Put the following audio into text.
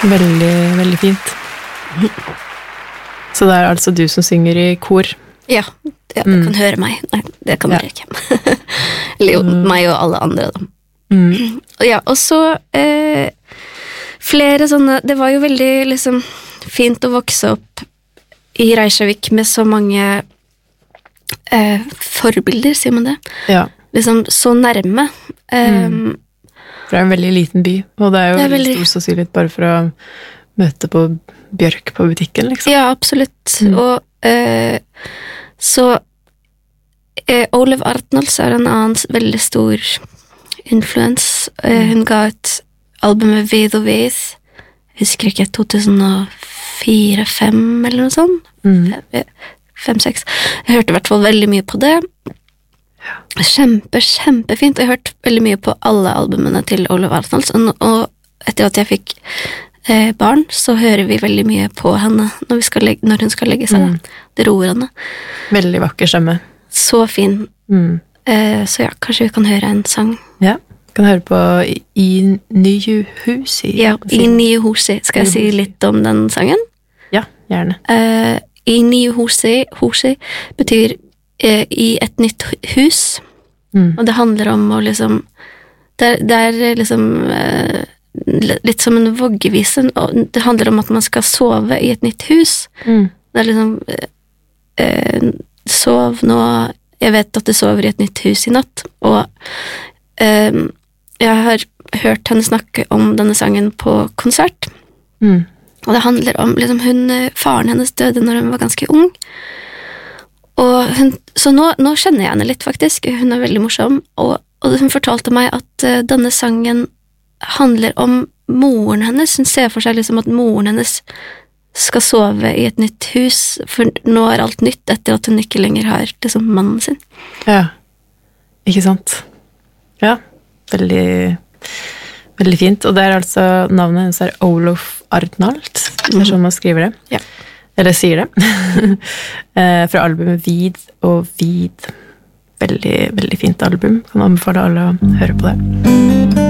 Veldig, veldig fint. Så det altså du som synger i kor? Ja, du kan høre meg. Nei, det kan dere ikke. Eller jo, meg og alle andre da. Ja, og så flere sånne, det var jo veldig liksom fint å vokse opp i Reykjavik med så mange forbilder, sier man det? Ja. Liksom så nærme. For det en veldig liten by, og det jo veldig stor sannsynlighet bare for å møte på bjørk på butikken, liksom. Ja, absolutt. Og så Ólöf Arnalds en annen veldig stor influens. Hun ga et album med Við og Við. Jeg husker ikke, 2004-2005 eller noe sånt. 5-6. Jeg hørte i hvert fall veldig mye på det. Kjempefint. Jeg har hørt veldig mye på alle albumene til Ólöf Arnalds, og etter at jeg fikk barn, så hører vi veldig mye på henne når hun skal legge seg. Det roer henne. Veldig vakker stemme. Så fin. Så ja, kanskje vi kan høre en sang. Ja, vi kan høre på I nye husi. Ja, I nye husi. Skal jeg si litt om den sangen? Ja, gjerne. I nye husi betyr I et nytt hus. Og det handler om å liksom det liksom litt som en voggevise, og det handler om at man skal sove I et nytt hus. Det liksom sov nå, jeg vet at du sover I et nytt hus I natt, og jeg har hørt henne snakke om denne sangen på konsert, og det handler om liksom, faren hennes døde når hun var ganske ung, og så nå kjenner jeg henne litt faktisk, hun veldig morsom, og hun fortalte meg at denne sangen handler om moren hennes. Hun ser for seg liksom at moren hennes skal sove I et nytt hus, for nå alt nytt etter at hun ikke lenger har liksom mannen sin. Ja, ikke sant? Ja, veldig, veldig fint. Og det altså, navnet hennes Ólöf Arnalds, det sånn man skriver det. Ja. Eller sier det. Fra albumet Vid og Vid. Veldig, veldig fint album. Kan anbefale alle å høre på det.